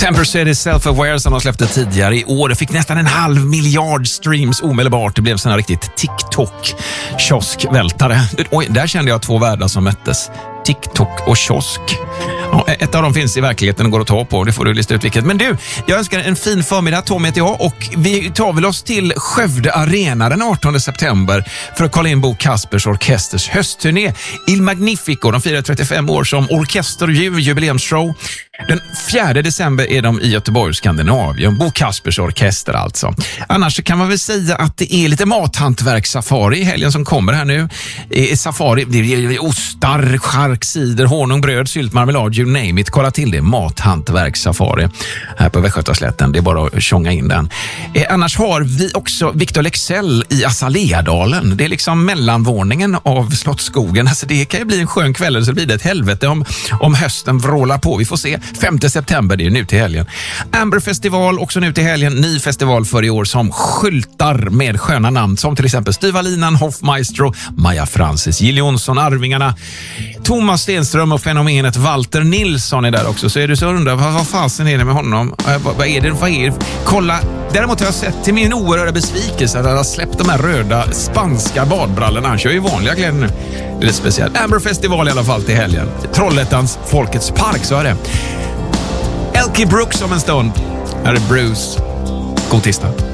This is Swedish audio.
Temper City Self-Aware som de släppte tidigare i år. Det fick nästan 500 miljoner streams omedelbart. Det blev sån här riktigt TikTok-kioskvältare. Oj, där kände jag 2 världar som möttes. TikTok och kiosk. Ja, ett av dem finns i verkligheten och går att ta på. Det får du lista ut vilket. Men du, jag önskar en fin förmiddag. Tommy heter jag och vi tar väl oss till Skövde Arena den 18 september för att kolla in Bo Kaspers Orkesters höstturné Il Magnifico. De firar 35 år som orkester- och jubileumsshow. Den 4 december är de i Göteborg, Skandinavien. Bo Kaspers Orkester alltså. Annars kan man väl säga att det är lite mathantverkssafari i helgen som kommer här nu. Safari, det är ostar, chark, cider, honung, bröd, sylt, marmelad, you name it. Kolla till det, mathantverkssafari här på Västgötaslätten. Det är bara att tjonga in den. Annars har vi också Victor Leksell i Azaleadalen. Det är liksom mellanvåningen av Slottsskogen. Alltså det kan ju bli en skön kväll eller så blir det ett helvete om hösten vrålar på. Vi får se. 5 september, det är nu till helgen. Amber Festival, också nu till helgen. Ny festival för i år som skyltar med sköna namn som till exempel Styva Linan, Hoffmaestro, Maja Francis, Jill Johnson, Arvingarna, Thomas Stenström och fenomenet Walter Nilsson är där också. Så är du så undrar, vad fasen är det med honom? Vad är det? Kolla, däremot har jag sett till min oerhörda besvikelse att han har släppt de här röda spanska badbrallorna. Han kör ju vanliga kläder nu. Det är lite speciellt. Amber Festival i alla fall till helgen. Trollhättans Folkets Park, så är det. Elkie Brooks om en stund. Här är Bruce. God tisdag.